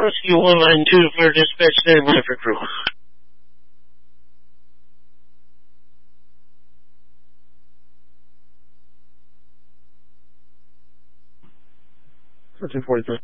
Rescue 192 for dispatch standby for crew. For 243.